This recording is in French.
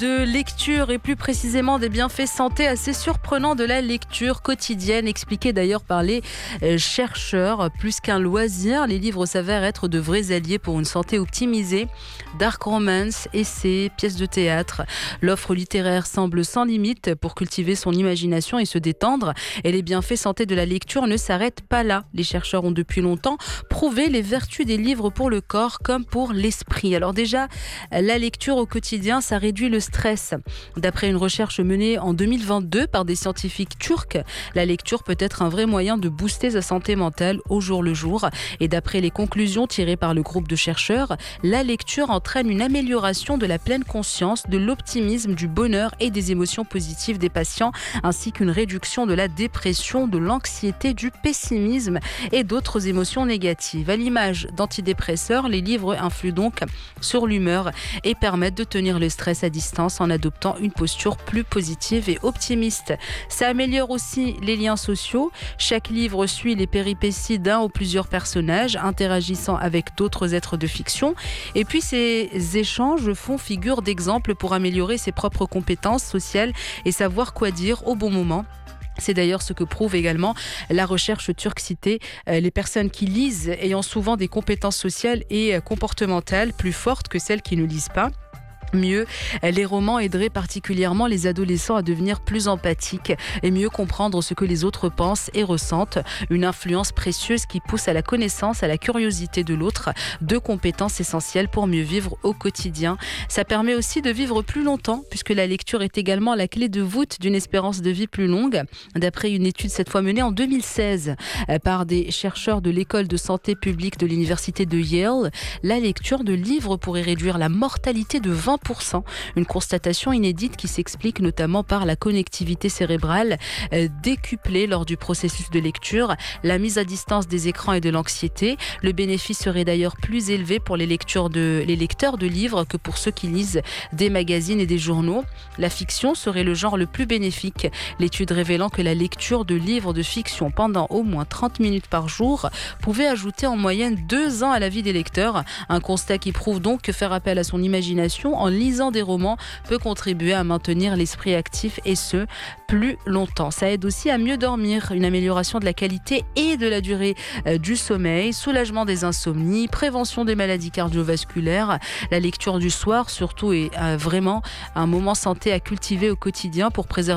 de lecture et plus précisément des bienfaits santé assez surprenants de la lecture quotidienne, expliqués d'ailleurs par les chercheurs. Plus qu'un loisir, les livres s'avèrent être de vrais alliés pour une santé optimisée. Dark romance, essais, pièces de théâtre. L'offre littéraire semble sans limite pour cultiver son imagination et se détendre. Et les bienfaits santé de la lecture ne s'arrêtent pas là. Les chercheurs ont depuis longtemps prouvé les vertus des livres pour le corps comme pour l'esprit. Alors déjà, la lecture au quotidien, ça réduit le stress. D'après une recherche menée en 2022 par des scientifiques turcs, la lecture peut être un vrai moyen de booster sa santé mentale au jour le jour. Et d'après les conclusions tirées par le groupe de chercheurs, la lecture entraîne une amélioration de la pleine conscience, de l'optimisme, du bonheur et des émotions positives des patients, ainsi qu'une réduction de la dépression, de l'anxiété, du pessimisme et d'autres émotions négatives. À l'image d'antidépresseurs, les livres influent donc sur l'humeur et permettent de tenir le stress à distance en adoptant une posture plus positive et optimiste. Ça améliore aussi les liens sociaux. Chaque livre suit les péripéties d'un ou plusieurs personnages interagissant avec d'autres êtres de fiction. Et puis ces échanges font figure d'exemple pour améliorer ses propres compétences sociales et savoir quoi dire au bon moment. C'est d'ailleurs ce que prouve également la recherche turque citée. Les personnes qui lisent ayant souvent des compétences sociales et comportementales plus fortes que celles qui ne lisent pas. Mieux, les romans aideraient particulièrement les adolescents à devenir plus empathiques et mieux comprendre ce que les autres pensent et ressentent. Une influence précieuse qui pousse à la connaissance, à la curiosité de l'autre, deux compétences essentielles pour mieux vivre au quotidien. Ça permet aussi de vivre plus longtemps puisque la lecture est également la clé de voûte d'une espérance de vie plus longue. D'après une étude cette fois menée en 2016 par des chercheurs de l'école de santé publique de l'université de Yale, la lecture de livres pourrait réduire la mortalité de 20%. Une constatation inédite qui s'explique notamment par la connectivité cérébrale décuplée lors du processus de lecture, la mise à distance des écrans et de l'anxiété. Le bénéfice serait d'ailleurs plus élevé pour les lecteurs de livres que pour ceux qui lisent des magazines et des journaux. La fiction serait le genre le plus bénéfique. L'étude révélant que la lecture de livres de fiction pendant au moins 30 minutes par jour pouvait ajouter en moyenne 2 ans à la vie des lecteurs. Un constat qui prouve donc que faire appel à son imagination en lisant des romans peut contribuer à maintenir l'esprit actif et ce, plus longtemps. Ça aide aussi à mieux dormir, une amélioration de la qualité et de la durée du sommeil, soulagement des insomnies, prévention des maladies cardiovasculaires. La lecture du soir surtout est vraiment un moment santé à cultiver au quotidien pour préserver